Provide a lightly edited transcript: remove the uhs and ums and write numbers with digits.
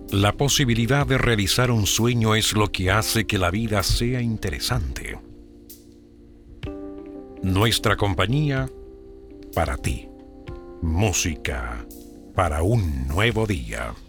La posibilidad de realizar un sueño es lo que hace que la vida sea interesante. Nuestra compañía para ti. Música para un nuevo día.